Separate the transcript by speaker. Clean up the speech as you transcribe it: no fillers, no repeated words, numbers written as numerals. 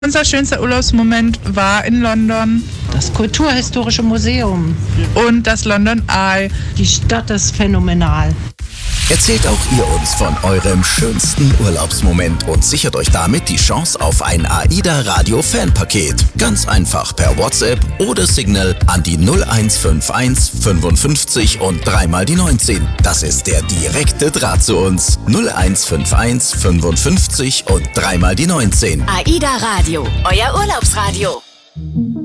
Speaker 1: Unser schönster Urlaubsmoment war in London.
Speaker 2: Das Kulturhistorische Museum.
Speaker 1: Und das London Eye.
Speaker 2: Die Stadt ist phänomenal.
Speaker 3: Erzählt auch ihr uns von eurem schönsten Urlaubsmoment und sichert euch damit die Chance auf ein AIDA Radio Fanpaket. Ganz einfach per WhatsApp oder Signal an die 0151 55 und 3 mal die 19. Das ist der direkte Draht zu uns. 0151 55 und 3 mal die 19.
Speaker 4: AIDA Radio, euer Urlaubsradio.